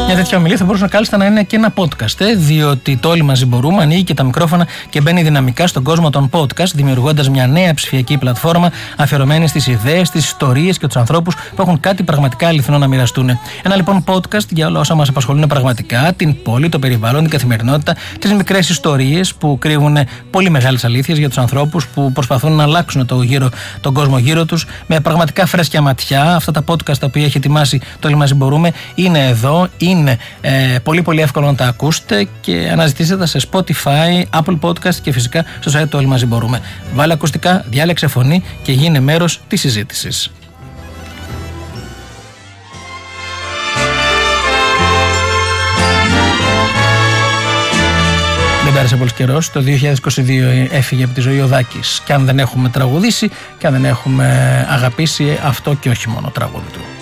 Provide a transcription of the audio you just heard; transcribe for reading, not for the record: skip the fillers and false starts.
Μια τέτοια ομιλία θα μπορούσε κάλλιστα να είναι και ένα podcast, διότι το Όλοι Μαζί Μπορούμε ανοίγει και τα μικρόφωνα και μπαίνει δυναμικά στον κόσμο των podcast, δημιουργώντας μια νέα ψηφιακή πλατφόρμα αφιερωμένη στις ιδέες, στις ιστορίες και τους ανθρώπους που έχουν κάτι πραγματικά αληθινό να μοιραστούν. Ένα λοιπόν podcast για όλα όσα μας απασχολούν πραγματικά, την πόλη, το περιβάλλον, την καθημερινότητα, τις μικρές ιστορίες που κρύβουν πολύ μεγάλες αλήθειες για τους ανθρώπους που προσπαθούν να αλλάξουν τον κόσμο γύρω τους με πραγματικά φρέσκια ματιά. Αυτά τα podcast τα οποία έχει ετοιμάσει το Όλοι Μαζί Μπορούμε είναι εδώ, είναι πολύ πολύ εύκολο να τα ακούσετε και αναζητήσετε τα σε Spotify, Apple Podcast και φυσικά στο site του Όλοι Μαζί Μπορούμε. Βάλε ακουστικά, διάλεξε φωνή και γίνε μέρος της συζήτησης. Δεν πέρασε πολύ καιρός, το 2022 έφυγε από τη ζωή ο Δάκης. Και αν δεν έχουμε τραγουδήσει και αν δεν έχουμε αγαπήσει αυτό και όχι μόνο τραγούδι του.